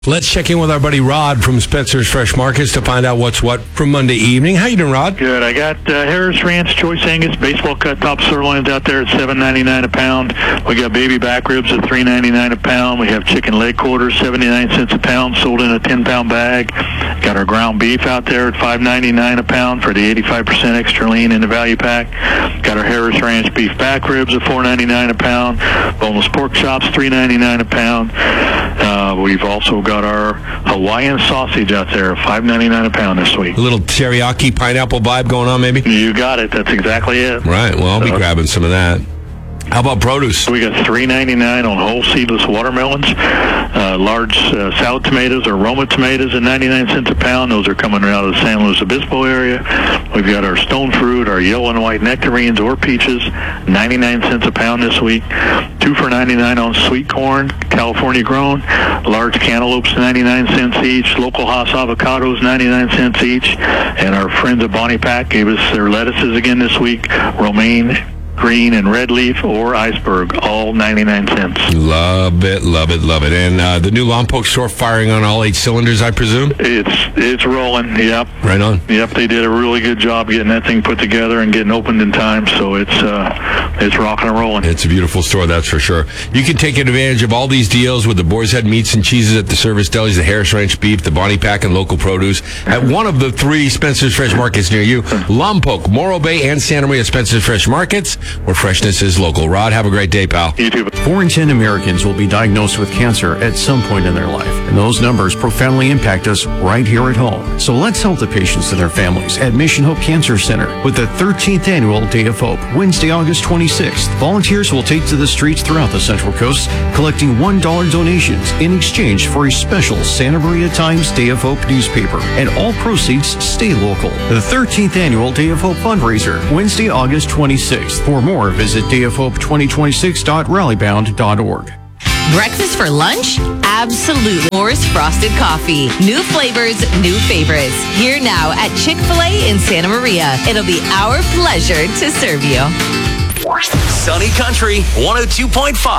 Let's check in with our buddy Rod from Spencer's Fresh Markets to find out what's what for Monday evening. How you doing, Rod? Good. I got Harris Ranch Choice Angus baseball cut top sirloins out there at $7.99 a pound. We got baby back ribs at $3.99 a pound. We have chicken leg quarters, 79 cents a pound, sold in a 10-pound bag. Got our ground beef out there at $5.99 a pound for the 85% extra lean in the value pack. Got our Harris Ranch beef back ribs at $4.99 a pound. Boneless pork chops, $3.99 a pound. We've also got our Hawaiian sausage out there, $5.99 a pound this week. A little teriyaki pineapple vibe going on, maybe? You got it. That's exactly it. Right. Well, I'll be grabbing some of that. How about produce? We got $3.99 on whole seedless watermelons. Large salad tomatoes or Roma tomatoes at 99 cents a pound. Those are coming out of the San Luis Obispo area. We've got our stone fruit, our yellow and white nectarines or peaches, 99 cents a pound this week. 2 for $99 on sweet corn, California grown. Large cantaloupes, 99 cents each. Local Hass avocados, 99 cents each. And our friends at Bonnie Pack gave us their lettuces again this week. Romaine, green and red leaf or iceberg, all 99 cents. Love it, love it, love it. And the new Lompoc store firing on all 8 cylinders, I presume? It's rolling, yep. Right on. Yep, they did a really good job getting that thing put together and getting opened in time, so it's rocking and rolling. It's a beautiful store, that's for sure. You can take advantage of all these deals with the Boar's Head meats and cheeses at the service delis, the Harris Ranch beef, the Bonnie Pack, and local produce at one of the 3 Spencer's Fresh Markets near you. Lompoc, Morro Bay, and Santa Maria Spencer's Fresh Markets, where freshness is local. Rod, have a great day, pal. You too. 4 in 10 Americans will be diagnosed with cancer at some point in their life, and those numbers profoundly impact us right here at home. So let's help the patients and their families at Mission Hope Cancer Center with the 13th Annual Day of Hope, Wednesday, August 26th. Volunteers will take to the streets throughout the Central Coast, collecting $1 donations in exchange for a special Santa Maria Times Day of Hope newspaper, and all proceeds stay local. The 13th Annual Day of Hope fundraiser, Wednesday, August 26th. For more, visit dayofhope2026.rallybound.org. Breakfast for lunch? Absolutely. Moore's Frosted Coffee. New flavors, new favorites. Here now at Chick-fil-A in Santa Maria. It'll be our pleasure to serve you. Sunny Country 102.5.